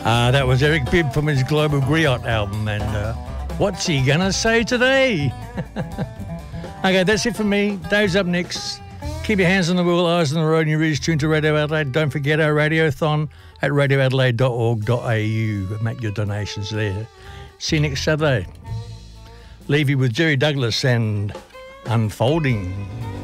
That was Eric Bibb from his Global Griot album, and what's he gonna say today? Okay, that's it from me. Dave's up next. Keep your hands on the wheel, eyes on the road, and you're really tuned to Radio Adelaide. Don't forget our radiothon at radioadelaide.org.au. Make your donations there. See you next Saturday. Leave you with Jerry Douglas and Unfolding.